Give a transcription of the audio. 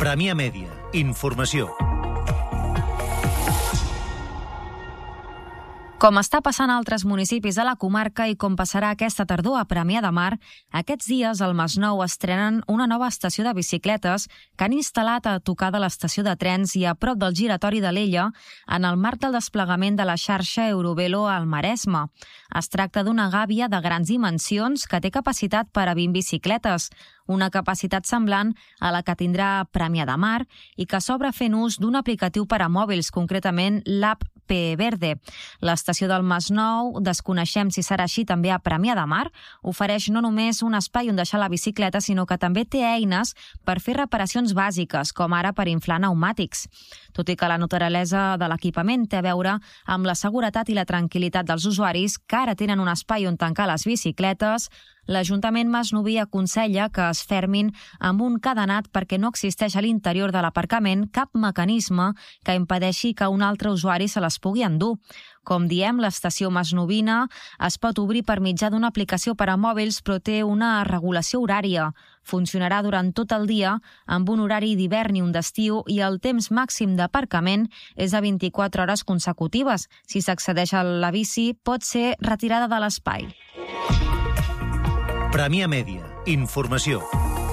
Premià Mèdia. Informació. Com està passant a altres municipis de la comarca i com passarà aquesta tardor a Premià de Mar, aquests dies al Masnou estrenen una nova estació de bicicletes que han instal·lat a tocar de l'estació de trens i a prop del giratori de l'Ella en el marc del desplegament de la xarxa Eurovelo al Maresme. Es tracta d'una gàbia de grans dimensions que té capacitat per a 20 bicicletes, una capacitat semblant a la que tindrà Premià de Mar i que s'obre fent ús d'un aplicatiu per a mòbils, concretament l'app P-Verde. L'estació del Masnou, desconeixem si serà així també a Premià de Mar, ofereix no només un espai on deixar la bicicleta, sinó que també té eines per fer reparacions bàsiques, com ara per inflar pneumàtics. Tot i que la naturalesa de l'equipament té a veure amb la seguretat i la tranquil·litat dels usuaris que ara tenen un espai on tancar les bicicletes, l'Ajuntament masnoví aconsella que es fermin amb un cadenat perquè no existeix a l'interior de l'aparcament cap mecanisme que impedeixi que un altre usuari se les pugui endur. Com diem, l'estació masnovina es pot obrir per mitjà d'una aplicació per a mòbils, però té una regulació horària. Funcionarà durant tot el dia, amb un horari d'hivern i un d'estiu, i el temps màxim d'aparcament és de 24 hores consecutives. Si s'accedeix a la bici, pot ser retirada de l'espai. Premià Mèdia. Informació.